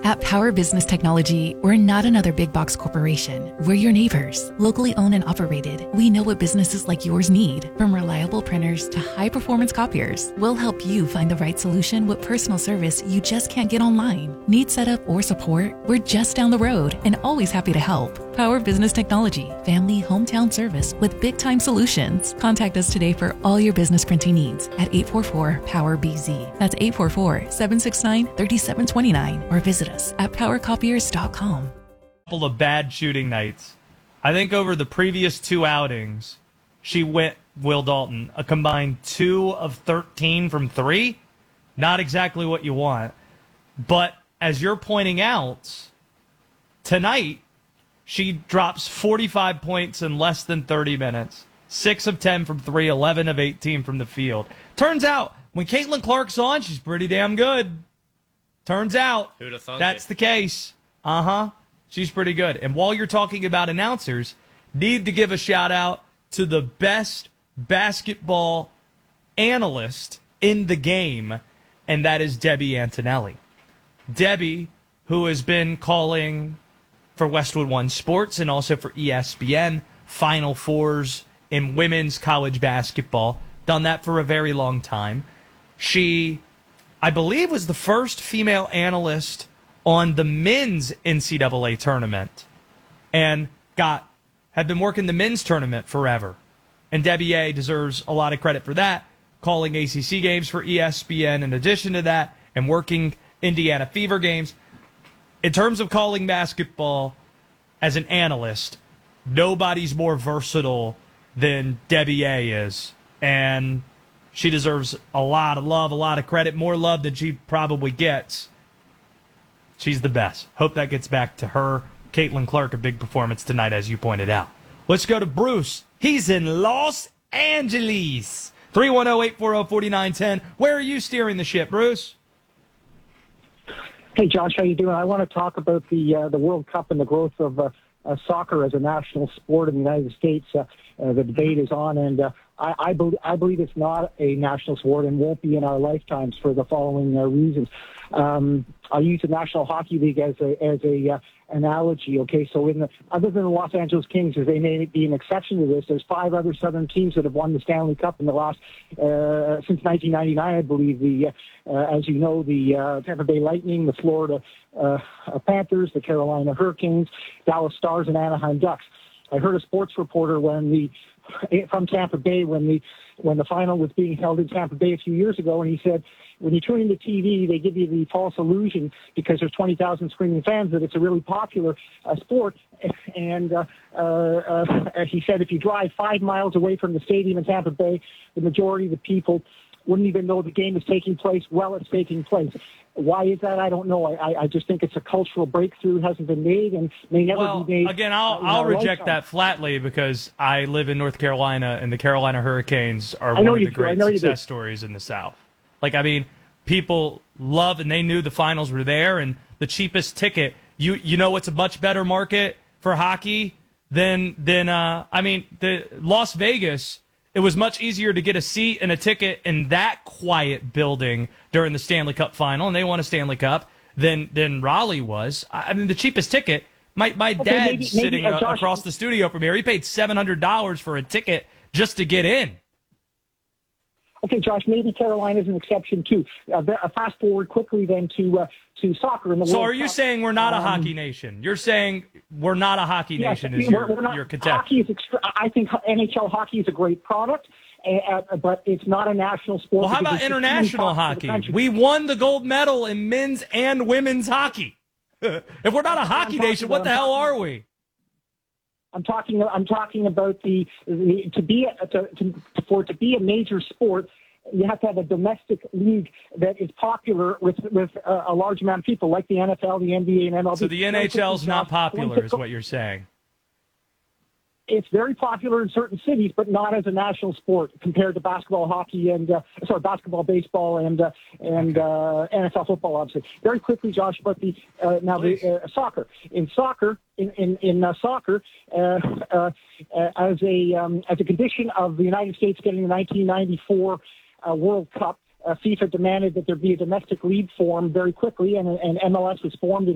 At Power Business Technology, we're not another big box corporation. We're your neighbors, locally owned and operated. We know what businesses like yours need, from reliable printers to high-performance copiers. We'll help you find the right solution with personal service you just can't get online. Need setup or support? We're just down the road and always happy to help. Power Business Technology, family hometown service with big-time solutions. Contact us today for all your business printing needs at 844-POWER-BZ. That's 844-769-3729 or visit us at powercopiers.com. Couple of bad shooting nights. I think over the previous two outings, she went, Will Dalton, a combined 2 of 13 from 3. Not exactly what you want. But as you're pointing out, tonight, she drops 45 points in less than 30 minutes. 6 of 10 from 3, 11 of 18 from the field. Turns out, when Caitlin Clark's on, she's pretty damn good. Turns out, that's the case. She's pretty good. And while you're talking about announcers, need to give a shout-out to the best basketball analyst in the game, and that is Debbie Antonelli. Debbie, who has been calling for Westwood One Sports and also for ESPN Final Fours in women's college basketball. Done that for a very long time. She, I believe, was the first female analyst on the men's NCAA tournament and had been working the men's tournament forever. And Debbie A deserves a lot of credit for that, calling ACC games for ESPN in addition to that and working Indiana Fever games. In terms of calling basketball as an analyst, nobody's more versatile than Debbie A is. And she deserves a lot of love, a lot of credit, more love than she probably gets. She's the best. Hope that gets back to her. Caitlin Clark, a big performance tonight, as you pointed out. Let's go to Bruce. He's in Los Angeles. 310-840-4910. Where are you steering the ship, Bruce? Hey, Josh, how you doing? I want to talk about the World Cup and the growth of soccer as a national sport in the United States. The debate is on, and I believe it's not a national sport and won't be in our lifetimes for the following reasons. I'll use the National Hockey League as a analogy. Okay, so other than the Los Angeles Kings, as they may be an exception to this, there's 5 other Southern teams that have won the Stanley Cup in the last since 1999, I believe. As you know, the Tampa Bay Lightning, the Florida Panthers, the Carolina Hurricanes, Dallas Stars, and Anaheim Ducks. I heard a sports reporter from Tampa Bay when the final was being held in Tampa Bay a few years ago, and he said, when you tune into TV, they give you the false illusion because there's 20,000 screaming fans that it's a really popular sport. And he said if you drive 5 miles away from the stadium in Tampa Bay, the majority of the people wouldn't even know the game is taking place. Well, it's taking place. Why is that? I don't know. I just think it's a cultural breakthrough. It hasn't been made and may never be made. Again, I'll reject that flatly because I live in North Carolina, and the Carolina Hurricanes are one of the great success stories in the South. People love, and they knew the finals were there, and the cheapest ticket. You know what's a much better market for hockey than the Las Vegas. It was much easier to get a seat and a ticket in that quiet building during the Stanley Cup final, and they won a Stanley Cup, than Raleigh was. I mean, the cheapest ticket, my dad sitting across the studio from here, he paid $700 for a ticket just to get in. Okay, Josh, maybe Carolina's an exception, too. Fast forward quickly then to soccer in the World Cup. So are you saying we're not a hockey nation? You're saying we're not a hockey nation is your contention. I think NHL hockey is a great product, but it's not a national sport. Well, how about international hockey? We won the gold medal in men's and women's hockey. If we're not a hockey nation, what the hell are we? I'm talking about to be a major sport, you have to have a domestic league that is popular with a large amount of people, like the NFL, the NBA, and MLB. So the NHL's not popular, is what you're saying? It's very popular in certain cities, but not as a national sport compared to basketball, hockey, and basketball, baseball, and NFL football. Obviously, very quickly, Josh, about the soccer. In soccer, as a condition of the United States getting the 1994 World Cup, FIFA demanded that there be a domestic league formed very quickly, and MLS was formed in